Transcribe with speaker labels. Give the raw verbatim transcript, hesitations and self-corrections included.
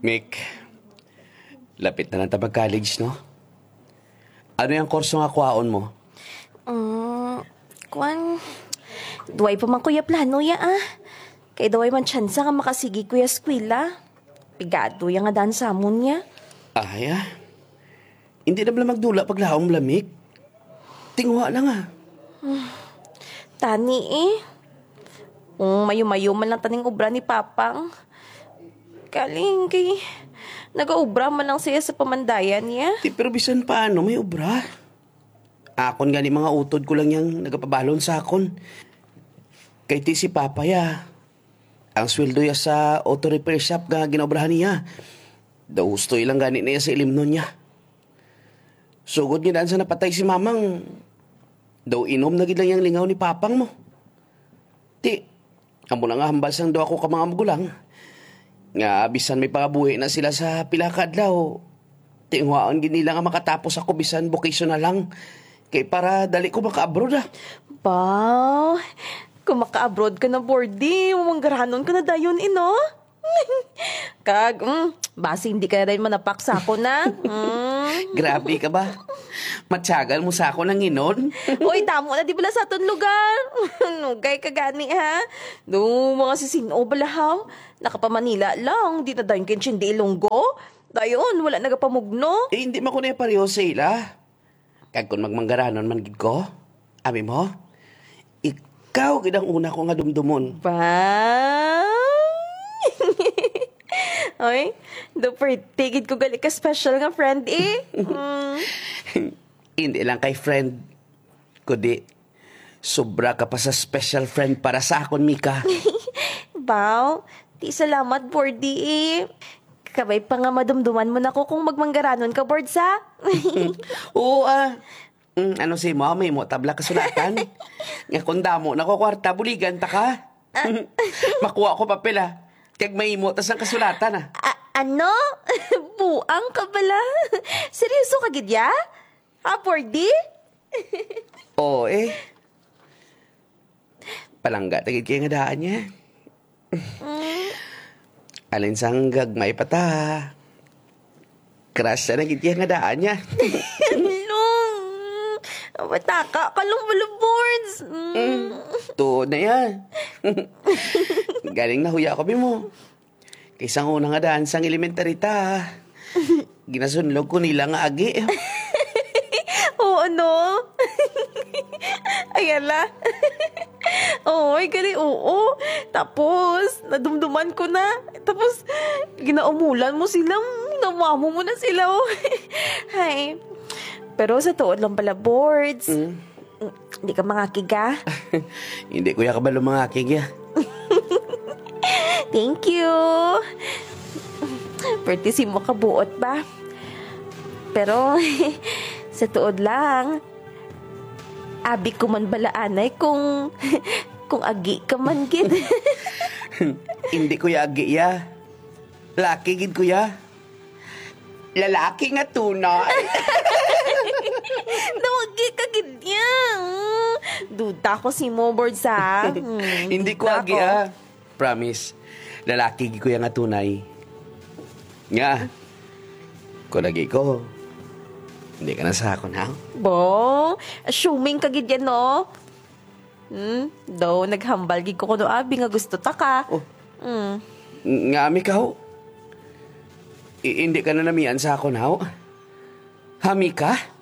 Speaker 1: Mick, lapit na lang ta mag-college, no? Ano yung kurso nga kuhaon mo?
Speaker 2: Um, kwan, duway pa man kuya plano ya ah. Kay duway man tsansa nga makasigi kuya skwila. Pigado ya nga daan sa amon niya.
Speaker 1: Ay, ah. Hindi na bala magdula paglaong lamig. Tingwa lang, ah.
Speaker 2: Tani eh. Kung mayo-mayo man lang taning ubra ni Papang. Kaling kay nagaubra man lang siya sa pamandayan niya.
Speaker 1: Di, pero bisan paano, may ubra. Akon gani mga utod ko lang yung nagapabalon sa akon. Kay ti si Papa ya. Ang sweldo ya sa auto repair shop nga ginobrahan niya. Daw gusto ilang gani niya sa ilimnon niya. Sugod niya daan sa napatay si Mamang. Daw inom na gid lang yung lingaw ni Papang mo. Ti, amo na nga hambal sang do ako ka mga magulang. Nga bisan may pagabuhi na sila sa pilakad daw. Tingwaon gid nila nga makatapos ako bisan vocational lang. Kay para dali ko maka-abroad ah.
Speaker 2: Ba, kung maka-abroad ka na boardy, mamanggaranon ka na dayon ino. Kag, mm, basi hindi ka na rin manapak sa ako na. Mm.
Speaker 1: Grabe ka ba? Matyagal mo sa ako ng inon?
Speaker 2: Uy, tamo na di bala sa aton lugar. Nugay ka gani ha. Do, mga sisino balahaw. Nakapamanila lang, di na dayon kinchindi ilonggo. Dayon, wala nagapamugno.
Speaker 1: Eh, hindi man ko na pareho sa ila. Kag kung magmanggaranon man gid ko, abi mo, ikaw gid ang una ko nga dumdumon.
Speaker 2: Ba? Oy, do tigid ko gali ka special nga friend eh. Mm.
Speaker 1: Hindi lang kay friend, kundi sobra ka pa sa special friend para sa akon, Mika.
Speaker 2: Bow, di salamat, Bordy eh. Kabay pa nga madumduman mo na ko kung magmanggaranon ka, Bord, sa?
Speaker 1: Oo, ah. Mm, ano si mo, may mo tabla kasulatan. Nga kung damo na ko kwarta, buligan ta ka. Makuha ko papel ah. Kag may mo, tas ang kasulatan ah.
Speaker 2: A- ano? Buang ka pala? Seryoso ka, Gidya? Ha, Bordy?
Speaker 1: Oo eh. Palangga, tagid kayo nga daan niya.
Speaker 2: Mm.
Speaker 1: Alin sang gagmay pa ta. Crush na nagit nga daan niya.
Speaker 2: Anong? Mataka ka lang pala, Bords. Mm.
Speaker 1: Mm, tuod na yan. Galing na huya ko mo. Kaysang una nga daan sang elementary ta. Ginasunlog ko nila nga agi.
Speaker 2: Oo, ano? Ayala. Oo, ay gali, oo. Tapos, nadumduman ko na. Tapos, ginaumulan mo sila. Namamo mo na sila. Oh. Hay. Pero sa tuod lang pala, Boards.
Speaker 1: Mm.
Speaker 2: Hindi ka mangakiga.
Speaker 1: Hindi ko ya kabalo mga akig ya.
Speaker 2: Thank you. Pertisi mo kabuot ba? Pero, sa tuod lang, abi ko man balaanay kung, kung agi ka man gid.
Speaker 1: Hindi ko ya agi ya. Laki gid ko ya. Lalaki nga tunay.
Speaker 2: Nawagi ka gid niya. Duda ko si mo, Board, sa. Hmm,
Speaker 1: Hindi ko
Speaker 2: duda
Speaker 1: agi ah. Promise. Lalaki gid ko ya nga tunay. Nga. Kung lagi ko, hindi ka na sa akon, ha?
Speaker 2: Bo, assuming ka gid yan, no? Hmm, daw naghambal gid ko kuno abi nga gusto ta ka.
Speaker 1: Oh.
Speaker 2: Hmm.
Speaker 1: Nga ami ka ho. I- hindi ka na namian sa akon, ha? Hami ka?